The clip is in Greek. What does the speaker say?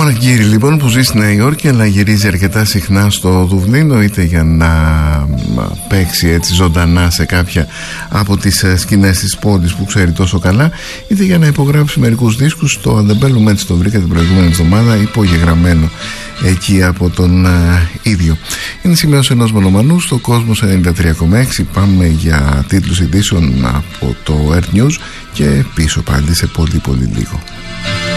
Μαρκ Γκύρι λοιπόν, που ζει στη Νέα Υόρκη αλλά γυρίζει αρκετά συχνά στο Δουβλίνο, είτε για να παίξει έτσι ζωντανά σε κάποια από τις σκηνές της πόλης που ξέρει τόσο καλά, είτε για να υπογράψει μερικούς δίσκους. Στο Αντεμπέλουμ έτσι το βρήκα την προηγούμενη εβδομάδα υπογεγραμμένο εκεί από τον ίδιο. Είναι σημείωση ενός μονομανού στο Κόσμος 93,6. Πάμε για τίτλους ειδήσεων από το Earth News και πίσω πάλι σε πολύ λίγο.